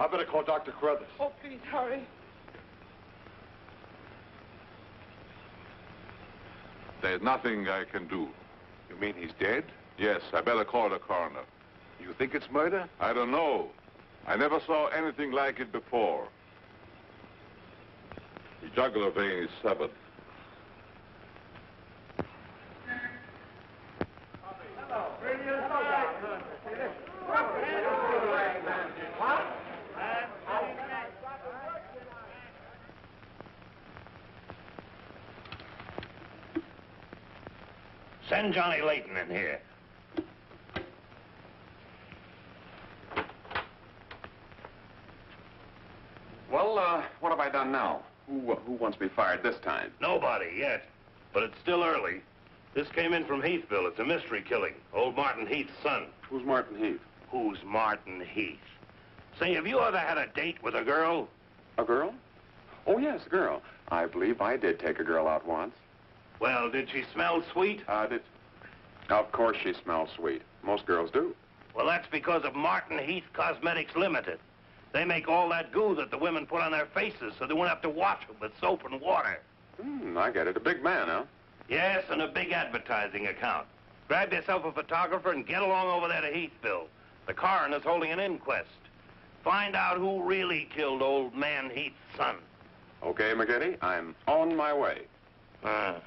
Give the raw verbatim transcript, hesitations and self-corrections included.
I better call Doctor Carruthers. Oh, please, hurry. There's nothing I can do. You mean he's dead? Yes, I better call the coroner. You think it's murder? I don't know. I never saw anything like it before. The jugular vein is severed. Send Johnny Layton in here. Well, uh, what have I done now? Who, uh, who wants me fired this time? Nobody yet, but it's still early. This came in from Heathville. It's a mystery killing. Old Martin Heath's son. Who's Martin Heath? Who's Martin Heath? Say, have you ever had a date with a girl? A girl? Oh, yes, a girl. I believe I did take a girl out once. Well, did she smell sweet? Uh, did... Of course she smells sweet. Most girls do. Well, that's because of Martin Heath Cosmetics Limited. They make all that goo that the women put on their faces so they won't have to wash them with soap and water. Hmm, I get it. A big man, huh? Yes, and a big advertising account. Grab yourself a photographer and get along over there to Heathville. The coroner's holding an inquest. Find out who really killed old man Heath's son. Okay, McGinty, I'm on my way. Ah.